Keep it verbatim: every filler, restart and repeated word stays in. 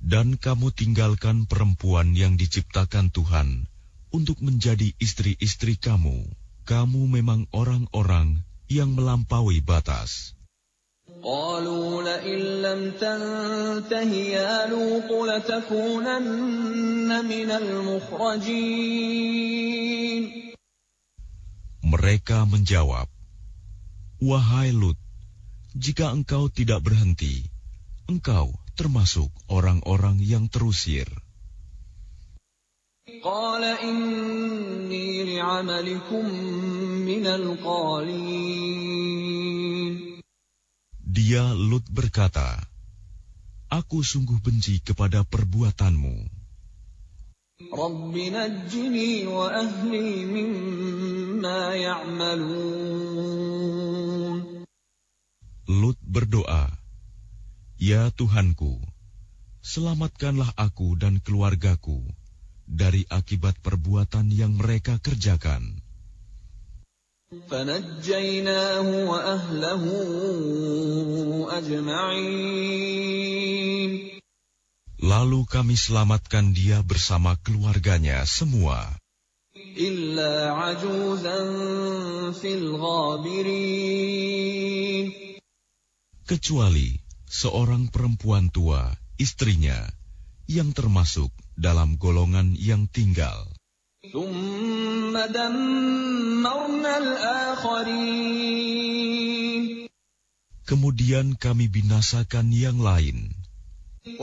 Dan kamu tinggalkan perempuan yang diciptakan Tuhan untuk menjadi istri-istri kamu. Kamu memang orang-orang yang melampaui batas. قالوا لئن لم تنته يا لوط لتكونن من المخرجين. Mereka menjawab, "Wahai Lut, jika engkau tidak berhenti, engkau termasuk orang-orang yang terusir." قال إني لعملكم من القالين. Dia Lut berkata, "Aku sungguh benci kepada perbuatanmu. رب نجني وأهلي مما يعملون. Lut berdoa, "Ya Tuhanku, selamatkanlah aku dan keluargaku dari akibat perbuatan yang mereka kerjakan." فنجيناه وأهله أجمعين. Lalu kami selamatkan dia bersama keluarganya semua. إلا عجوزا في الغابرين. Kecuali seorang perempuan tua, istrinya, yang termasuk dalam golongan yang tinggal. ثم دمرنا الآخرين. Kemudian kami binasakan yang lain.